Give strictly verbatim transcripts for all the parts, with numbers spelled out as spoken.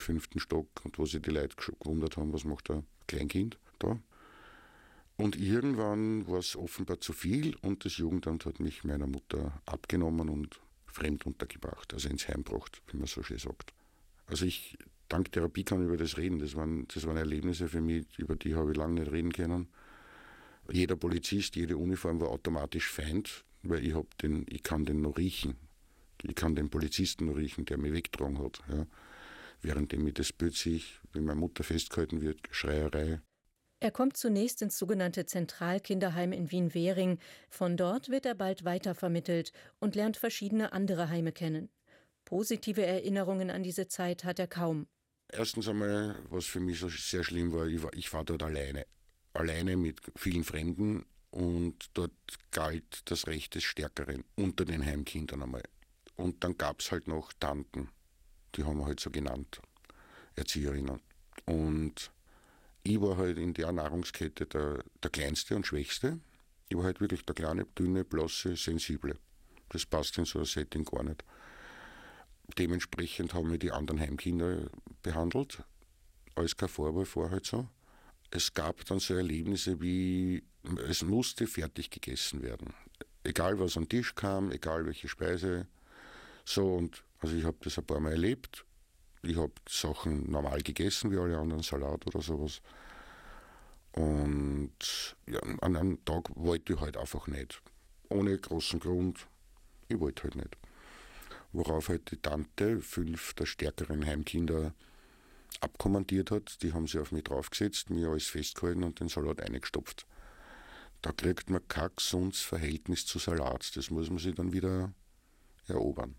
fünften Stock und wo sich die Leute gewundert haben, was macht ein Kleinkind da. Und irgendwann war es offenbar zu viel und das Jugendamt hat mich meiner Mutter abgenommen und fremd untergebracht, also ins Heim gebracht, wie man so schön sagt. Also ich, dank Therapie kann ich über das reden. Das waren, das waren Erlebnisse für mich, über die habe ich lange nicht reden können. Jeder Polizist, jede Uniform war automatisch Feind, weil ich, hab den, ich kann den noch riechen. Ich kann den Polizisten noch riechen, der mich weggetragen hat. Ja. Währenddem ich das Bild sehe, wie meine Mutter festgehalten wird, Schreierei. Er kommt zunächst ins sogenannte Zentralkinderheim in Wien-Währing. Von dort wird er bald weitervermittelt und lernt verschiedene andere Heime kennen. Positive Erinnerungen an diese Zeit hat er kaum. Erstens einmal, was für mich so sehr schlimm war, ich war, ich war dort alleine. Alleine mit vielen Fremden und dort galt das Recht des Stärkeren unter den Heimkindern einmal. Und dann gab es halt noch Tanten, die haben wir halt so genannt, Erzieherinnen. Und ich war halt in der Nahrungskette der, der Kleinste und Schwächste. Ich war halt wirklich der kleine, dünne, blasse, sensible. Das passt in so ein Setting gar nicht. Dementsprechend haben wir die anderen Heimkinder behandelt. Alles kein Vorwurf, war halt so. Es gab dann so Erlebnisse wie, es musste fertig gegessen werden. Egal was am Tisch kam, egal welche Speise. So, und also ich habe das ein paar Mal erlebt. Ich habe Sachen normal gegessen, wie alle anderen, Salat oder sowas. Und ja, an einem Tag wollte ich halt einfach nicht. Ohne großen Grund. Ich wollte halt nicht. Worauf halt die Tante fünf der stärkeren Heimkinder abkommandiert hat. Die haben sie auf mich draufgesetzt, mir alles festgehalten und den Salat eingestopft. Da kriegt man kein gesundes Verhältnis zu Salat. Das muss man sich dann wieder erobern.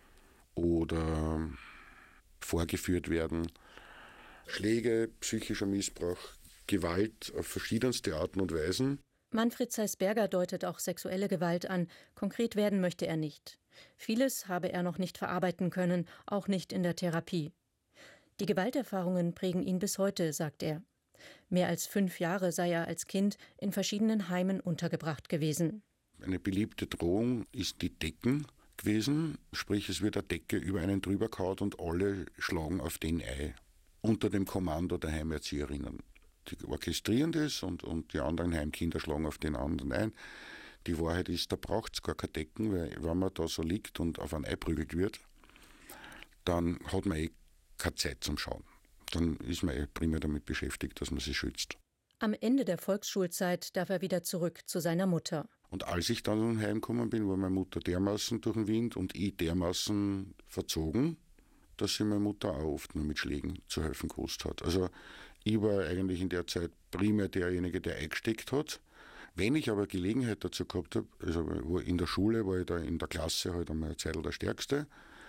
Oder vorgeführt werden. Schläge, psychischer Missbrauch, Gewalt auf verschiedenste Arten und Weisen. Manfred Zeisberger deutet auch sexuelle Gewalt an. Konkret werden möchte er nicht. Vieles habe er noch nicht verarbeiten können, auch nicht in der Therapie. Die Gewalterfahrungen prägen ihn bis heute, sagt er. Mehr als fünf Jahre sei er als Kind in verschiedenen Heimen untergebracht gewesen. Eine beliebte Drohung ist die Decken gewesen, sprich es wird eine Decke über einen drüber gehauen und alle schlagen auf den ein, unter dem Kommando der Heimerzieherinnen. Die orchestrieren das und, und die anderen Heimkinder schlagen auf den anderen ein. Die Wahrheit ist, da braucht es gar keine Decken, weil wenn man da so liegt und auf einen einprügelt wird, dann hat man eh keine Zeit zum Schauen. Dann ist man eh primär damit beschäftigt, dass man sich schützt. Am Ende der Volksschulzeit darf er wieder zurück zu seiner Mutter. Und als ich dann heimgekommen bin, war meine Mutter dermaßen durch den Wind und ich dermaßen verzogen, dass sie meine Mutter auch oft nur mit Schlägen zu helfen gewusst hat. Also ich war eigentlich in der Zeit primär derjenige, der eingesteckt hat. Wenn ich aber Gelegenheit dazu gehabt habe, also in der Schule war ich da in der Klasse halt einmal eine Zeit der Stärkste.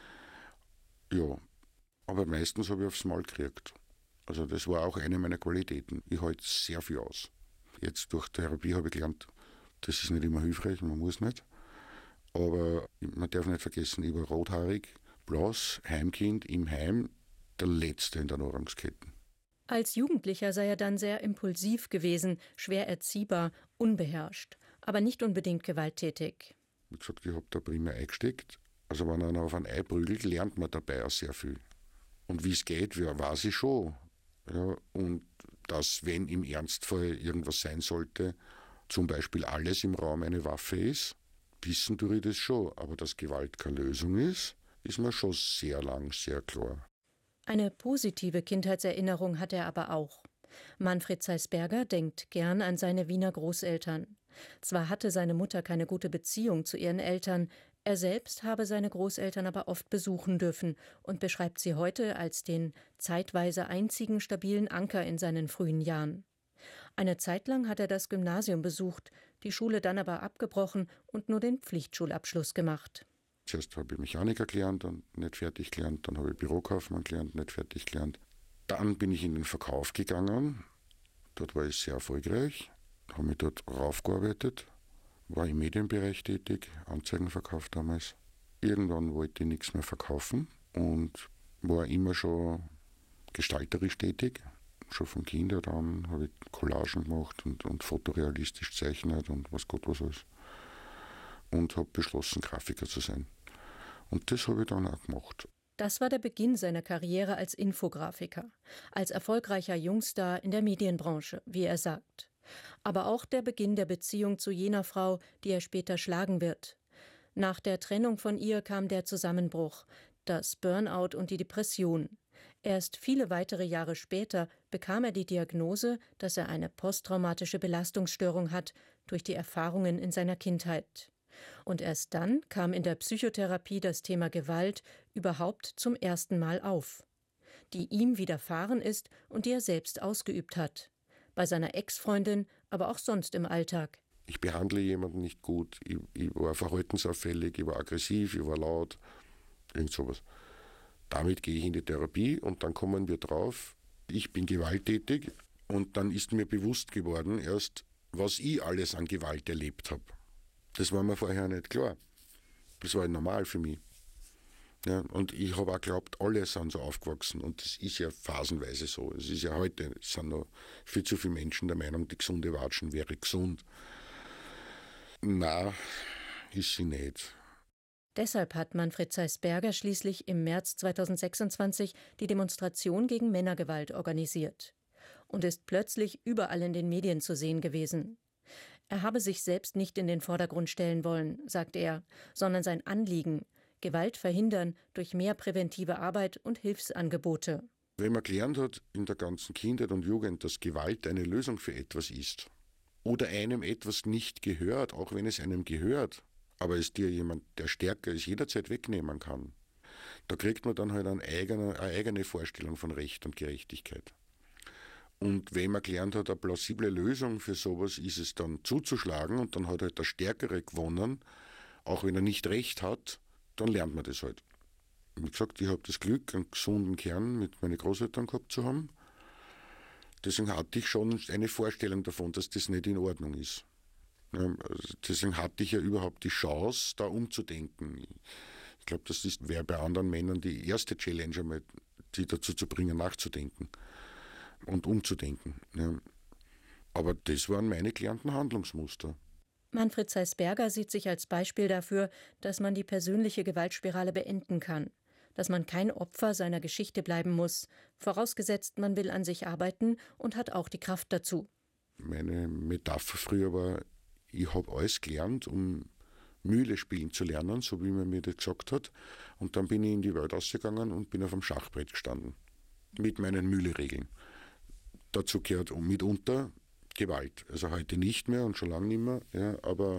Ja, aber meistens habe ich aufs Maul gekriegt. Also das war auch eine meiner Qualitäten. Ich halte sehr viel aus. Jetzt durch Therapie habe ich gelernt, das ist nicht immer hilfreich, man muss nicht. Aber man darf nicht vergessen, ich war rothaarig, blass, Heimkind im Heim, der Letzte in der Nahrungskette. Als Jugendlicher sei er dann sehr impulsiv gewesen, schwer erziehbar, unbeherrscht, aber nicht unbedingt gewalttätig. Wie gesagt, ich habe da primär eingesteckt. Also wenn einer auf ein Ei prügelt, lernt man dabei auch sehr viel. Und wie es geht, ja, weiß ich schon. Ja, und dass, wenn im Ernstfall irgendwas sein sollte, zum Beispiel alles im Raum eine Waffe ist, wissen tue ich das schon. Aber dass Gewalt keine Lösung ist, ist mir schon sehr lang sehr klar. Eine positive Kindheitserinnerung hat er aber auch. Manfred Zeisberger denkt gern an seine Wiener Großeltern. Zwar hatte seine Mutter keine gute Beziehung zu ihren Eltern, er selbst habe seine Großeltern aber oft besuchen dürfen und beschreibt sie heute als den zeitweise einzigen stabilen Anker in seinen frühen Jahren. Eine Zeit lang hat er das Gymnasium besucht, die Schule dann aber abgebrochen und nur den Pflichtschulabschluss gemacht. Zuerst habe ich Mechaniker gelernt und nicht fertig gelernt, dann habe ich Bürokaufmann gelernt, nicht fertig gelernt. Dann bin ich in den Verkauf gegangen, dort war ich sehr erfolgreich, habe mich dort raufgearbeitet, war im Medienbereich tätig, Anzeigen verkauft damals. Irgendwann wollte ich nichts mehr verkaufen und war immer schon gestalterisch tätig. Schon von Kindern an habe ich Collagen gemacht und, und fotorealistisch gezeichnet und was Gott was alles. Und habe beschlossen, Grafiker zu sein. Und das habe ich dann auch gemacht. Das war der Beginn seiner Karriere als Infografiker, als erfolgreicher Jungstar in der Medienbranche, wie er sagt. Aber auch der Beginn der Beziehung zu jener Frau, die er später schlagen wird. Nach der Trennung von ihr kam der Zusammenbruch, das Burnout und die Depression. Erst viele weitere Jahre später bekam er die Diagnose, dass er eine posttraumatische Belastungsstörung hat durch die Erfahrungen in seiner Kindheit. Und erst dann kam in der Psychotherapie das Thema Gewalt überhaupt zum ersten Mal auf, die ihm widerfahren ist und die er selbst ausgeübt hat. Bei seiner Ex-Freundin, aber auch sonst im Alltag. Ich behandle jemanden nicht gut, ich, ich war verhaltensauffällig, ich war aggressiv, ich war laut, irgend sowas. Damit gehe ich in die Therapie und dann kommen wir drauf, ich bin gewalttätig und dann ist mir bewusst geworden erst, was ich alles an Gewalt erlebt habe. Das war mir vorher nicht klar. Das war normal für mich. Ja, und ich habe auch geglaubt, alle sind so aufgewachsen und das ist ja phasenweise so. Es ist ja heute, es sind noch viel zu viele Menschen der Meinung, die gesunde Watschen wäre gesund. Na, ist sie nicht. Deshalb hat Manfred Zeisberger schließlich im März zweitausendsechsundzwanzig die Demonstration gegen Männergewalt organisiert und ist plötzlich überall in den Medien zu sehen gewesen. Er habe sich selbst nicht in den Vordergrund stellen wollen, sagt er, sondern sein Anliegen, Gewalt verhindern durch mehr präventive Arbeit und Hilfsangebote. Wenn man gelernt hat in der ganzen Kindheit und Jugend, dass Gewalt eine Lösung für etwas ist oder einem etwas nicht gehört, auch wenn es einem gehört, aber es dir jemand, der stärker ist, jederzeit wegnehmen kann, da kriegt man dann halt eine eigene, eine eigene Vorstellung von Recht und Gerechtigkeit. Und wenn man gelernt hat, eine plausible Lösung für sowas ist es dann zuzuschlagen und dann hat halt der Stärkere gewonnen, auch wenn er nicht recht hat, dann lernt man das halt. Wie gesagt, ich habe das Glück, einen gesunden Kern mit meinen Großeltern gehabt zu haben. Deswegen hatte ich schon eine Vorstellung davon, dass das nicht in Ordnung ist. Ja, also deswegen hatte ich ja überhaupt die Chance, da umzudenken. Ich glaube, das ist, wäre bei anderen Männern die erste Challenge, einmal, die dazu zu bringen, nachzudenken und umzudenken. Ja. Aber das waren meine gelernten Handlungsmuster. Manfred Zeisberger sieht sich als Beispiel dafür, dass man die persönliche Gewaltspirale beenden kann, dass man kein Opfer seiner Geschichte bleiben muss, vorausgesetzt man will an sich arbeiten und hat auch die Kraft dazu. Meine Metapher früher war, ich habe alles gelernt, um Mühle spielen zu lernen, so wie man mir das gesagt hat. Und dann bin ich in die Welt rausgegangen und bin auf dem Schachbrett gestanden. Mit meinen Mühle-Regeln. Dazu gehört mitunter Gewalt. Also heute nicht mehr und schon lange nicht mehr. Ja, aber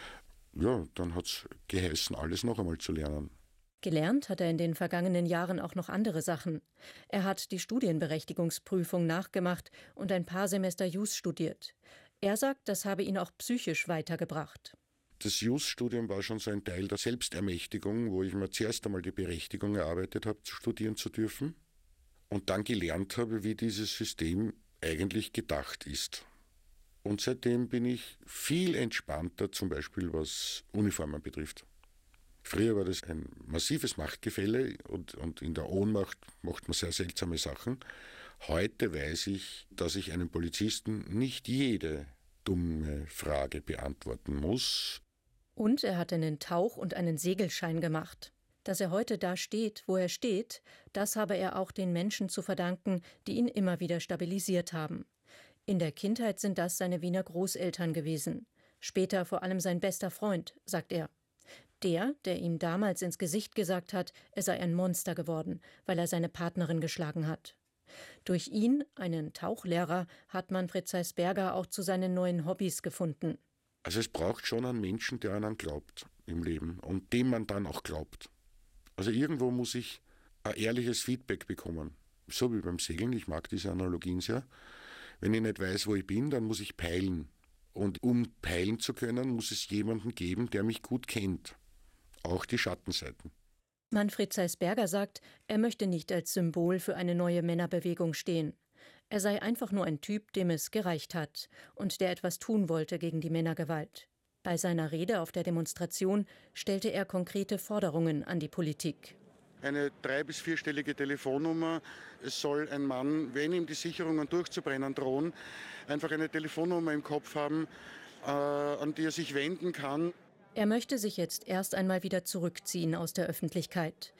ja, dann hat es geheißen, alles noch einmal zu lernen. Gelernt hat er in den vergangenen Jahren auch noch andere Sachen. Er hat die Studienberechtigungsprüfung nachgemacht und ein paar Semester Jus studiert. Er sagt, das habe ihn auch psychisch weitergebracht. Das Jus-Studium war schon so ein Teil der Selbstermächtigung, wo ich mir zuerst einmal die Berechtigung erarbeitet habe, studieren zu dürfen und dann gelernt habe, wie dieses System eigentlich gedacht ist. Und seitdem bin ich viel entspannter, zum Beispiel was Uniformen betrifft. Früher war das ein massives Machtgefälle und, und in der Ohnmacht macht man sehr seltsame Sachen. Heute weiß ich, dass ich einem Polizisten nicht jede dumme Frage beantworten muss. Und er hat einen Tauch- und einen Segelschein gemacht. Dass er heute da steht, wo er steht, das habe er auch den Menschen zu verdanken, die ihn immer wieder stabilisiert haben. In der Kindheit sind das seine Wiener Großeltern gewesen. Später vor allem sein bester Freund, sagt er. Der, der ihm damals ins Gesicht gesagt hat, er sei ein Monster geworden, weil er seine Partnerin geschlagen hat. Durch ihn, einen Tauchlehrer, hat Manfred Zeisberger auch zu seinen neuen Hobbys gefunden. Also es braucht schon einen Menschen, der an einen glaubt im Leben und dem man dann auch glaubt. Also irgendwo muss ich ein ehrliches Feedback bekommen. So wie beim Segeln, ich mag diese Analogien sehr. Wenn ich nicht weiß, wo ich bin, dann muss ich peilen. Und um peilen zu können, muss es jemanden geben, der mich gut kennt. Auch die Schattenseiten. Manfred Zeisberger sagt, er möchte nicht als Symbol für eine neue Männerbewegung stehen. Er sei einfach nur ein Typ, dem es gereicht hat und der etwas tun wollte gegen die Männergewalt. Bei seiner Rede auf der Demonstration stellte er konkrete Forderungen an die Politik. Eine drei- bis vierstellige Telefonnummer. Es soll ein Mann, wenn ihm die Sicherungen durchzubrennen drohen, einfach eine Telefonnummer im Kopf haben, äh, an die er sich wenden kann. Er möchte sich jetzt erst einmal wieder zurückziehen aus der Öffentlichkeit.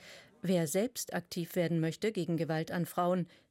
Wer selbst aktiv werden möchte gegen Gewalt an Frauen,